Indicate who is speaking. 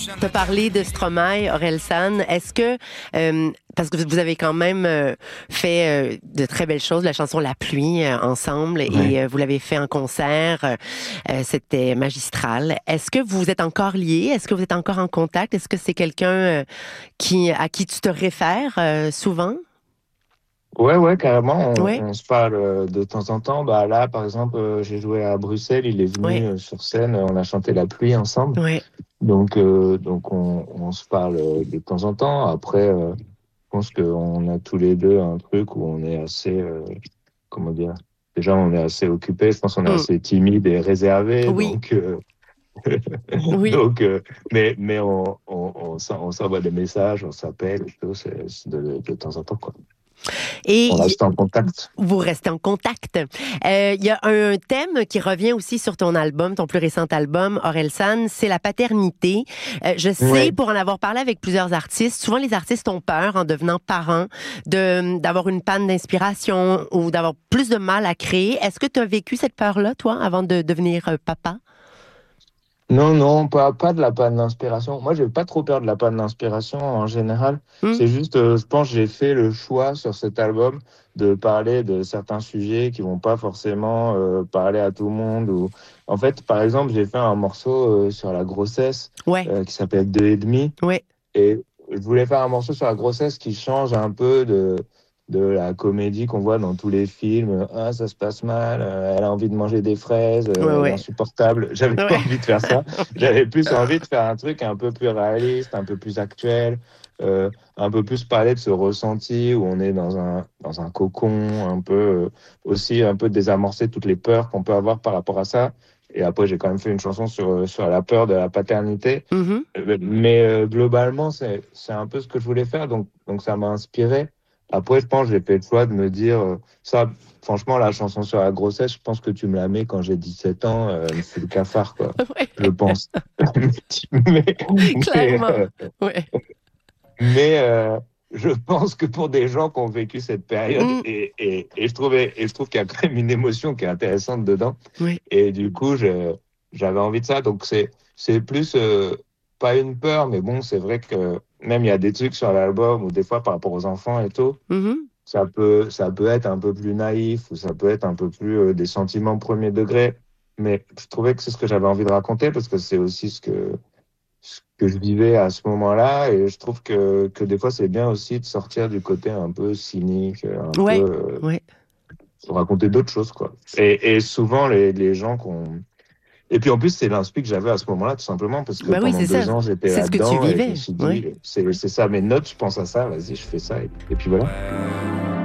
Speaker 1: Tu as parlé de Stromae, Orelsan. Est-ce que, parce que vous avez quand même fait de très belles choses, la chanson La pluie ensemble,
Speaker 2: Ouais.
Speaker 1: et vous l'avez fait en concert, c'était magistral. Est-ce que vous êtes encore liés? Est-ce que vous êtes encore en contact? Est-ce que c'est quelqu'un à qui tu te réfères souvent?
Speaker 2: Ouais, carrément,
Speaker 1: Oui,
Speaker 2: on se parle de temps en temps. Bah là, par exemple, j'ai joué à Bruxelles, il est venu
Speaker 1: oui,
Speaker 2: sur scène, on a chanté La pluie ensemble.
Speaker 1: oui.
Speaker 2: Donc on se parle de temps en temps. Après, je pense qu'on a tous les deux un truc où on est assez, comment dire, déjà on est assez occupés, je pense qu'on est
Speaker 1: Mm.
Speaker 2: assez timide et réservé,
Speaker 1: Oui, oui.
Speaker 2: donc, mais on s'envoie des messages, on s'appelle, et tout, c'est de temps en temps, quoi.
Speaker 1: Et
Speaker 2: On reste en contact.
Speaker 1: vous restez en contact. Il y a un thème qui revient aussi sur ton album, ton plus récent album, Orelsan, c'est la paternité. Je sais,
Speaker 2: Ouais.
Speaker 1: pour en avoir parlé avec plusieurs artistes, souvent les artistes ont peur, en devenant parents, d'avoir une panne d'inspiration ou d'avoir plus de mal à créer. Est-ce que tu as vécu cette peur-là, toi, avant de devenir papa?
Speaker 2: Non, pas de la panne d'inspiration. Moi, j'ai pas trop peur de la panne d'inspiration en général.
Speaker 1: Hmm?
Speaker 2: C'est juste, je pense, que j'ai fait le choix sur cet album de parler de certains sujets qui vont pas forcément parler à tout le monde. Ou... En fait, par exemple, j'ai fait un morceau sur la grossesse
Speaker 1: Ouais,
Speaker 2: qui s'appelle Deux et demi.
Speaker 1: ouais,
Speaker 2: Et je voulais faire un morceau sur la grossesse qui change un peu de la comédie qu'on voit dans tous les films. Ah, ça se passe mal, elle a envie de manger des fraises,
Speaker 1: ouais,
Speaker 2: elle est
Speaker 1: ouais.
Speaker 2: insupportable. J'avais pas
Speaker 1: Ouais.
Speaker 2: envie de faire ça. J'avais plus envie de faire un truc un peu plus réaliste, un peu plus actuel, un peu plus parler de ce ressenti où on est dans un cocon, un peu aussi un peu désamorcer toutes les peurs qu'on peut avoir par rapport à ça. Et après, j'ai quand même fait une chanson sur la peur de la paternité.
Speaker 1: Mhm.
Speaker 2: Mais globalement, c'est un peu ce que je voulais faire, donc ça m'a inspiré. Après, je pense que j'ai fait le choix de me dire, ça, franchement, la chanson sur la grossesse, je pense que tu me la mets quand j'ai 17 ans, elle me fout le cafard, quoi. Je
Speaker 1: Ouais,
Speaker 2: pense. Mais, mais,
Speaker 1: clairement.
Speaker 2: euh,
Speaker 1: Ouais.
Speaker 2: mais, je pense que pour des gens qui ont vécu cette période,
Speaker 1: Mm.
Speaker 2: et je trouve qu'il y a quand même une émotion qui est intéressante dedans.
Speaker 1: Oui.
Speaker 2: Et du coup, j'avais envie de ça. Donc, c'est plus, pas une peur, mais bon, c'est vrai que même il y a des trucs sur l'album ou des fois par rapport aux enfants et tout,
Speaker 1: Mhm.
Speaker 2: ça peut être un peu plus naïf ou ça peut être un peu plus des sentiments premier degré. Mais je trouvais que c'est ce que j'avais envie de raconter parce que c'est aussi ce que je vivais à ce moment-là. Et je trouve que des fois, c'est bien aussi de sortir du côté un peu cynique, un peu,
Speaker 1: Ouais, ouais.
Speaker 2: raconter d'autres choses, quoi. Et souvent, les gens qu'on et puis en plus, c'est l'inspi que j'avais à ce moment-là, tout simplement, parce que
Speaker 1: Ben oui,
Speaker 2: pendant
Speaker 1: c'est ça.
Speaker 2: 2 ans, j'étais
Speaker 1: C'est ce que tu
Speaker 2: là-dedans et je me
Speaker 1: vivais.
Speaker 2: suis
Speaker 1: Oui.
Speaker 2: dit, c'est ça mes notes, je pense à ça, vas-y, je fais ça, et puis voilà.